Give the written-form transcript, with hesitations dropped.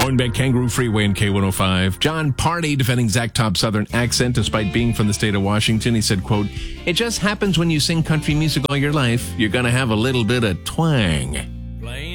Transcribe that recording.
Hornbeck Kangaroo Freeway and K105. John Party defending Zach Top's Southern accent despite being from the state of Washington. He said, quote, "It just happens when you sing country music all your life. You're going to have a little bit of twang."